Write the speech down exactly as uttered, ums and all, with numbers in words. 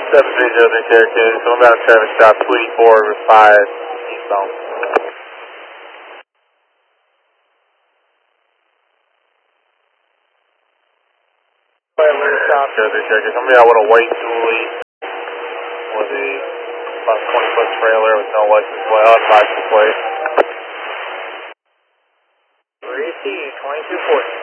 seven three zero three Cherokee, so I'm about traffic stop two eighty-four over five eastbound. Stop Cherokee, Cherokee. Somebody out with a white dually with a about twenty foot trailer with no license plate, uh, license plate. three C twenty-two forty.